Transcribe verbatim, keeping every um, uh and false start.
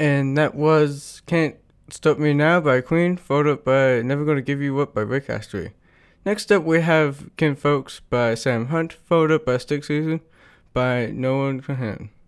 And that was Can't Stop Me Now by Queen, followed up by Never Gonna Give You Up by Rick Astley. Next up, we have Kin Folks by Sam Hunt, followed up by Stick Season by No One Can Hand.